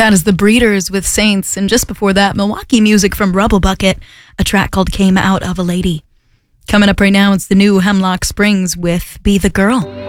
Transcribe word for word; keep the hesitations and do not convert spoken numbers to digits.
That is The Breeders with Saints. And just before that, Milwaukee music from Rubble Bucket, a track called Came Out of a Lady. Coming up right now, it's the new Hemlock Springs with Be the Girl.